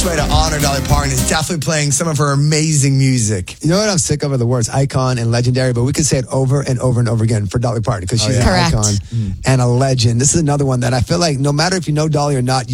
Way to honor Dolly Parton is definitely playing some of her amazing music. You know what I'm sick of are the words icon and legendary, but we could say it over and over and over again for Dolly Parton because she's an Correct. icon and a legend. This is another one that I feel like no matter if you know Dolly or not,